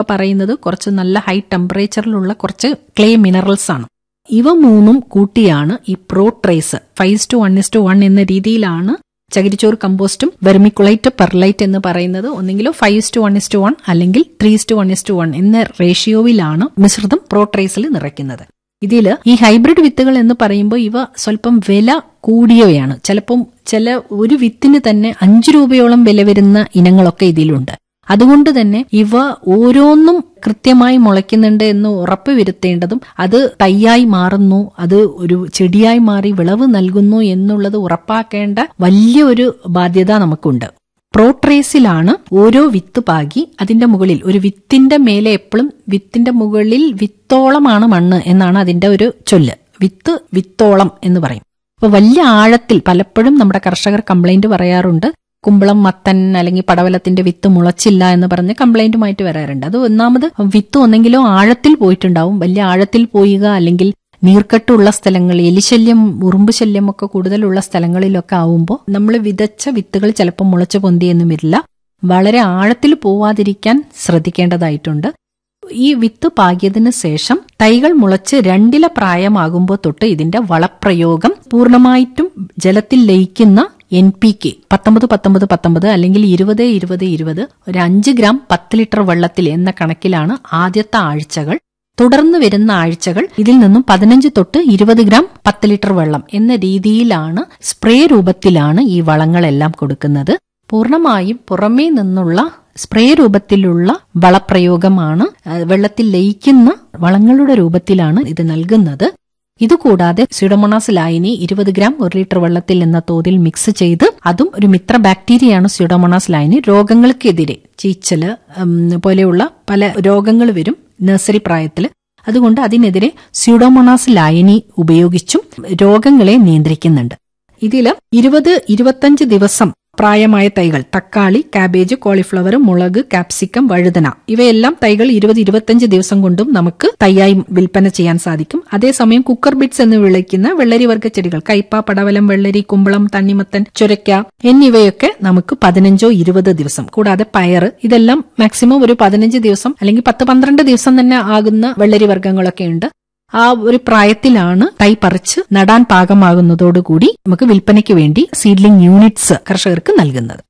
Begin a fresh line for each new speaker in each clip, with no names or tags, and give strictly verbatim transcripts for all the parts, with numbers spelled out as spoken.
പറയുന്നത് കുറച്ച് നല്ല ഹൈ ടെമ്പറേച്ചറിലുള്ള കുറച്ച് ക്ലേ മിനറൽസ് ആണ്. ഇവ മൂന്നും കൂട്ടിയാണ് ഈ പ്രോട്രേസ് five to one is to one എന്ന രീതിയിലാണ് ചകിരിച്ചോറ് കമ്പോസ്റ്റും വെർമിക്കുലൈറ്റ് പെർലൈറ്റ് എന്ന് പറയുന്നത്. ഒന്നെങ്കിലും five to one is to one അല്ലെങ്കിൽ three to one is to one എന്ന റേഷ്യോയിലാണ് മിശ്രിതം പ്രോട്രേസിൽ നിറയ്ക്കുന്നത്. ഇതില് ഈ ഹൈബ്രിഡ് വിത്തുകൾ എന്ന് പറയുമ്പോൾ ഇവ സ്വല്പം വില കൂടിയവയാണ്. ചിലപ്പം ചില ഒരു വിത്തിന് തന്നെ അഞ്ചു രൂപയോളം വില വരുന്ന ഇനങ്ങളൊക്കെ ഇതിലുണ്ട്. അതുകൊണ്ട് തന്നെ ഇവ ഓരോന്നും കൃത്യമായി മുളയ്ക്കുന്നുണ്ട് എന്ന് ഉറപ്പ് വരുത്തേണ്ടതും അത് തൈയായി മാറുന്നു, അത് ഒരു ചെടിയായി മാറി വിളവ് നൽകുന്നു എന്നുള്ളത് ഉറപ്പാക്കേണ്ട വലിയൊരു ബാധ്യത നമുക്കുണ്ട്. പ്രോട്രേസിലാണ് ഓരോ വിത്ത് പാകി അതിന്റെ മുകളിൽ ഒരു വിത്തിന്റെ മേലെ എപ്പോഴും വിത്തിന്റെ മുകളിൽ വിത്തോളമാണ് മണ്ണ് എന്നാണ് അതിന്റെ ഒരു ചൊല്ല്. വിത്ത് വിത്തോളം എന്ന് പറയും. അപ്പൊ വലിയ ആഴത്തിൽ പലപ്പോഴും നമ്മുടെ കർഷകർ കംപ്ലൈന്റ് പറയാറുണ്ട്, കുമ്പളം, മത്തൻ അല്ലെങ്കിൽ പടവലത്തിന്റെ വിത്ത് മുളച്ചില്ല എന്ന് പറഞ്ഞ് കംപ്ലൈന്റുമായിട്ട് വരാറുണ്ട്. അത് ഒന്നാമത് വിത്ത് ഒന്നെങ്കിലോ ആഴത്തിൽ പോയിട്ടുണ്ടാവും, വലിയ ആഴത്തിൽ പോയുക അല്ലെങ്കിൽ നീർക്കെട്ടുള്ള സ്ഥലങ്ങൾ, എലിശല്യം, ഉറുമ്പ് ശല്യം ഒക്കെ കൂടുതലുള്ള സ്ഥലങ്ങളിലൊക്കെ ആവുമ്പോൾ നമ്മൾ വിതച്ച വിത്തുകൾ ചിലപ്പോൾ മുളച്ചു പൊന്തിയെന്നും വരില്ല. വളരെ ആഴത്തിൽ പോവാതിരിക്കാൻ ശ്രദ്ധിക്കേണ്ടതായിട്ടുണ്ട്. ഈ വിത്ത് പാകിയതിന് ശേഷം തൈകൾ മുളച്ച് രണ്ടില പ്രായമാകുമ്പോൾ തൊട്ട് ഇതിന്റെ വളപ്രയോഗം പൂർണ്ണമായിട്ടും ജലത്തിൽ ലയിക്കുന്ന എൻ പി കെ പത്തൊമ്പത് പത്തൊമ്പത് പത്തൊമ്പത് അല്ലെങ്കിൽ ഇരുപത് ഇരുപത് ഇരുപത് ഒരു അഞ്ച് ഗ്രാം പത്ത് ലിറ്റർ വെള്ളത്തിൽ എന്ന കണക്കിലാണ് ആദ്യത്തെ ആഴ്ചകൾ. തുടർന്ന് വരുന്ന ആഴ്ചകൾ ഇതിൽ നിന്നും പതിനഞ്ച് തൊട്ട് ഇരുപത് ഗ്രാം പത്ത് ലിറ്റർ വെള്ളം എന്ന രീതിയിലാണ് സ്പ്രേ രൂപത്തിലാണ് ഈ വളങ്ങളെല്ലാം കൊടുക്കുന്നത്. പൂർണ്ണമായും പുറമേ നിന്നുള്ള സ്പ്രേ രൂപത്തിലുള്ള വളപ്രയോഗമാണ്, വെള്ളത്തിൽ ലയിക്കുന്ന വളങ്ങളുടെ രൂപത്തിലാണ് ഇത് നൽകുന്നത്. ഇതുകൂടാതെ സ്യൂഡോമോണാസ് ലായനി ഇരുപത് ഗ്രാം ഒരു ലിറ്റർ വെള്ളത്തിൽ എന്ന തോതിൽ മിക്സ് ചെയ്ത്, അതും ഒരു മിത്ര ബാക്ടീരിയയാണ് സ്യൂഡോമോണാസ് ലായനി. രോഗങ്ങൾക്കെതിരെ ചീച്ചല് പോലെയുള്ള പല രോഗങ്ങൾ വരും നഴ്സറി പ്രായത്തിൽ. അതുകൊണ്ട് അതിനെതിരെ സ്യൂഡോമോണാസ് ലായനി ഉപയോഗിച്ചും രോഗങ്ങളെ നിയന്ത്രിക്കുന്നുണ്ട്. ഇതില് ഇരുപത് ഇരുപത്തഞ്ച് ദിവസം പ്രായമായ തൈകൾ തക്കാളി, കാബേജ്, കോളിഫ്ലവർ, മുളക്, കാപ്സിക്കം, വഴുതന ഇവയെല്ലാം തൈകൾ ഇരുപത് ഇരുപത്തഞ്ച് ദിവസം കൊണ്ടും നമുക്ക് തൈയായി വിൽപ്പന ചെയ്യാൻ സാധിക്കും. അതേസമയം കുക്കർ ബിറ്റ്സ് എന്ന് വിളിക്കുന്ന വെള്ളരി വർഗ്ഗ ചെടികൾ കയ്പ, പടവലം, വെള്ളരി, കുമ്പളം, തണ്ണിമത്തൻ, ചുരക്ക എന്നിവയൊക്കെ നമുക്ക് പതിനഞ്ചോ ഇരുപത് ദിവസം, കൂടാതെ പയറ് ഇതെല്ലാം മാക്സിമം ഒരു പതിനഞ്ച് ദിവസം അല്ലെങ്കിൽ പത്ത് പന്ത്രണ്ട് ദിവസം തന്നെ ആകുന്ന വെള്ളരി വർഗ്ഗങ്ങളൊക്കെ ഉണ്ട്. ആ ഒരു പ്രായത്തിലാണ് തൈ പറിച്ച് നടാൻ പാകമാകുന്നതോടുകൂടി നമുക്ക് വിൽപ്പനയ്ക്ക് വേണ്ടി സീഡ്ലിംഗ് യൂണിറ്റ്സ് കർഷകർക്ക് നൽകുന്നത്.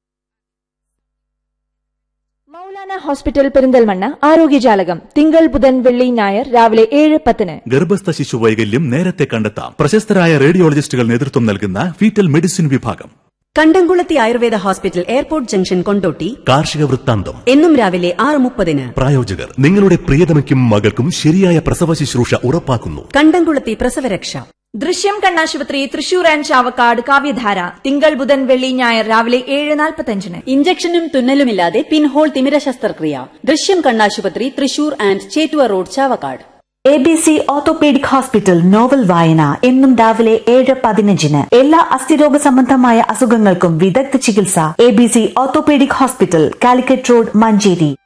മൗലാന ഹോസ്പിറ്റൽ പെരിന്തൽമണ്ണ ആരോഗ്യജാലകം തിങ്കൾ, ബുധൻ, വെള്ളി, ഞായർ രാവിലെ ഏഴ് പത്തിന്.
ഗർഭസ്ഥ ശിശു വൈകല്യം നേരത്തെ കണ്ടെത്താം. പ്രശസ്തരായ റേഡിയോളജിസ്റ്റുകൾ നേതൃത്വം നൽകുന്ന ഫീറ്റൽ മെഡിസിൻ വിഭാഗം.
കണ്ടംകുളത്തി Ayurveda hospital, airport junction, Kondotty.
കാർഷിക വൃത്താന്തം
എന്നും രാവിലെ ആറ് മുപ്പതിന്.
പ്രായോജകർ നിങ്ങളുടെ പ്രിയതമയ്ക്കും മകൾക്കും ശരിയായ പ്രസവ ശുശ്രൂഷ ഉറപ്പാക്കുന്നു.
കണ്ടംകുളത്തി പ്രസവരക്ഷ.
ദൃശ്യം കണ്ണാശുപത്രി തൃശൂർ ആൻഡ് ചാവക്കാട് കാവ്യധാര തിങ്കൾ, ബുധൻ, വെള്ളി, ഞായർ രാവിലെ ഏഴ് നാൽപ്പത്തഞ്ചിന്.
ഇഞ്ചക്ഷനും തുന്നലുമില്ലാതെ പിൻഹോൾ തിമിര ശസ്ത്രക്രിയ. ദൃശ്യം കണ്ണാശുപത്രി Thrissur and Chettuva road, Chavakkad.
A B C orthopaedic hospital novel വായന എന്നും രാവിലെ ഏഴ് പതിനഞ്ചിന്. എല്ലാ അസ്ഥിരോഗ സംബന്ധമായ അസുഖങ്ങൾക്കും വിദഗ്ധ ചികിത്സ. A B C orthopaedic hospital, Calicut road, Manjeri.